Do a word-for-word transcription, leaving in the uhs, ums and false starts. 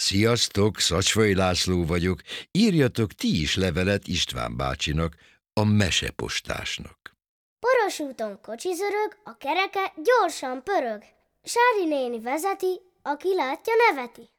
Sziasztok, Szacsvai László vagyok. Írjatok ti is levelet István bácsinak, a mesepostásnak. Poros úton kocsizörög, a kereke gyorsan pörög. Sári néni vezeti, aki látja, neveti.